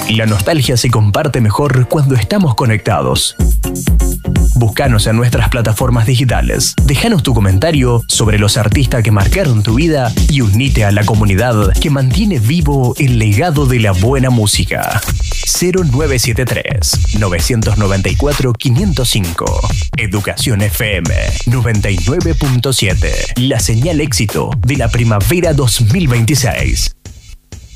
La nostalgia se comparte mejor cuando estamos conectados. Búscanos en nuestras plataformas digitales. Déjanos tu comentario sobre los artistas que marcaron tu vida y unite a la comunidad que mantiene vivo el legado de la buena música. 0973 994 505. Educación FM 99.7. La señal éxito de la primavera 2026.